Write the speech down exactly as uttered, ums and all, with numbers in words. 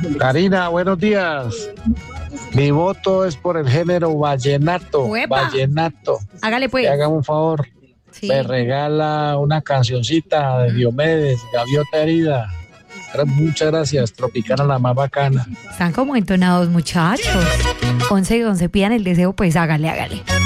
Karina, buenos días. Mi voto es por el género vallenato. ¡Uepa! Vallenato. Hágale pues. Que hagan un favor. Sí. Me regala una cancioncita de Diomedes, Gaviota Herida. Muchas gracias, Tropicana la más bacana. Están como entonados, muchachos. once y once, pidan el deseo, pues hágale, hágale.